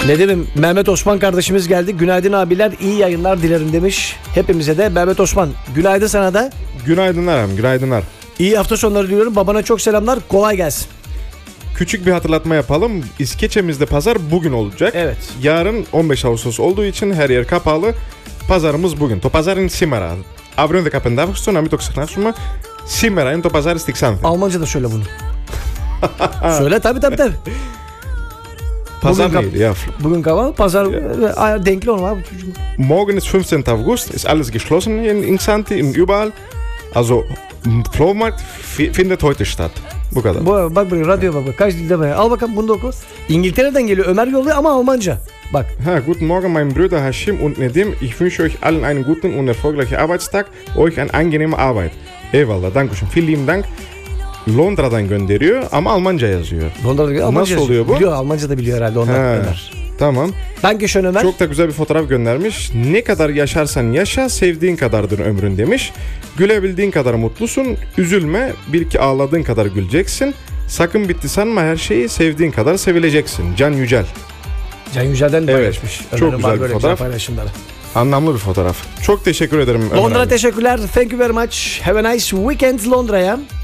Ne diyeyim, Mehmet Osman kardeşimiz geldi. Günaydın abiler, iyi yayınlar dilerim demiş. Hepimize de Mehmet Osman. Günaydın sana da. Günaydınlar abi, günaydınlar. İyi hafta sonları diliyorum. Babana çok selamlar. Kolay gelsin. Küçük bir hatırlatma yapalım. İskeçe'mizde pazar bugün olacak. Evet. Yarın 15 Ağustos olduğu için her yer kapalı. Pazarımız bugün. Το παζάρι είναι σήμερα. Αύριο 15 Αύγουστο, να μην το ξεχνάσουμε. Σήμερα είναι το παζάρι στη Ξάνθη. Almanca da söyle bunu. Söyle tabii. Pazar Bugün neydi ya? Bugün kapalı. Pazar denkli olma abi. Morgen ist 15. August, ist alles geschlossen hier in Xanthi, überall. Also, Flohmarkt findet heute statt. Bu kadar. Bak buraya, radyo bak. Kaç dilde be. Al bakalım, bunu da oku. İngiltere'den geliyor. Ömer yolluyor ama Almanca. Bak. Guten Morgen, mein Brüder Hashim und Nedim. Ich wünsche euch allen einen guten und erfolgreichen Arbeitstag. Euch eine angenehme Arbeit. Eyvallah, dankeschön. Vielen lieben Dank. Londra'dan gönderiyor ama Almanca yazıyor. Londra'da Almanca Nasıl yazıyor. oluyor bu? Biliyor, Almanca da biliyor herhalde ondan. Ömer. Tamam. Dankeschön Ömer. Çok da güzel bir fotoğraf göndermiş. Ne kadar yaşarsan yaşa, sevdiğin kadardır ömrün demiş. Gülebildiğin kadar mutlusun. Üzülme, bir iki ağladığın kadar güleceksin. Sakın bitti sanma her şeyi, sevdiğin kadar sevileceksin. Can Yücel. Can Yücel'den paylaşmış. Evet, çok güzel bir fotoğraf. Paylaşımları. Anlamlı bir fotoğraf. Çok teşekkür ederim Ömer Londra abi. teşekkürler. Thank you very much. Have a nice weekend Londra'ya.